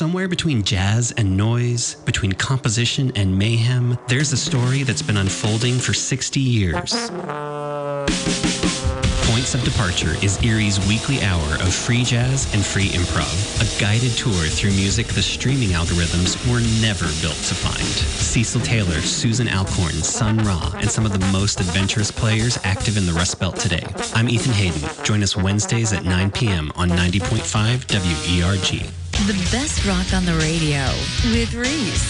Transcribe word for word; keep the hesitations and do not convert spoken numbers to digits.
Somewhere between jazz and noise, between composition and mayhem, there's a story that's been unfolding for sixty years. Points of Departure is Erie's weekly hour of free jazz and free improv, a guided tour through music the streaming algorithms were never built to find. Cecil Taylor, Susan Alcorn, Sun Ra, and some of the most adventurous players active in the Rust Belt today. I'm Ethan Hayden. Join us Wednesdays at nine p.m. on ninety point five W E R G. The best rock on the radio with Reese.